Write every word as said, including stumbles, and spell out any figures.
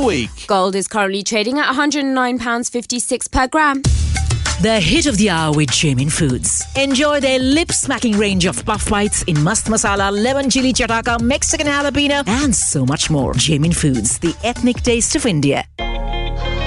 week. Gold is currently trading at one hundred nine pounds fifty-six per gram. The hit of the hour with Jamin Foods. Enjoy their lip-smacking range of puff bites in mast masala, lemon chili chataka, Mexican jalapeno, and so much more. Jamin Foods, the ethnic taste of India.